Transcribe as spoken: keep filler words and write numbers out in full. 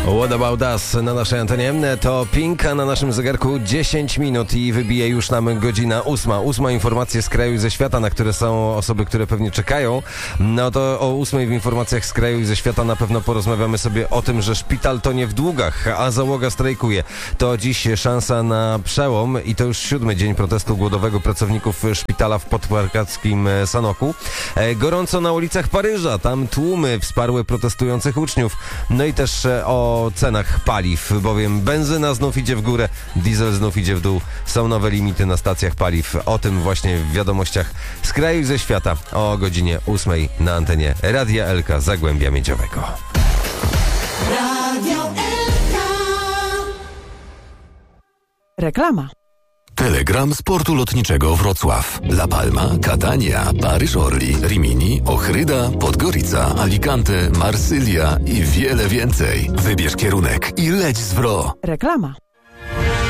What About Us na naszej antenie. To Pink, a na naszym zegarku dziesięć minut i wybije już nam godzina ósma. Ósma informacje z kraju i ze świata, na które są osoby, które pewnie czekają. No to o ósmej w informacjach z kraju i ze świata na pewno porozmawiamy sobie o tym, że szpital tonie w długach, a załoga strajkuje. To dziś szansa na przełom i to już siódmy dzień protestu głodowego pracowników szpitala w podkarpackim Sanoku. Gorąco na ulicach Paryża, tam tłumy wsparły protestujących uczniów. No i też o o cenach paliw, bowiem benzyna znów idzie w górę, diesel znów idzie w dół, są nowe limity na stacjach paliw. O tym właśnie w wiadomościach z kraju i ze świata o godzinie ósmej na antenie Radia Elka Zagłębia Miedziowego. Radio Elka. Reklama. Telegram Sportu Lotniczego Wrocław, La Palma, Catania, Paryż Orly, Rimini, Ochryda, Podgorica, Alicante, Marsylia i wiele więcej. Wybierz kierunek i leć z W R O. Reklama.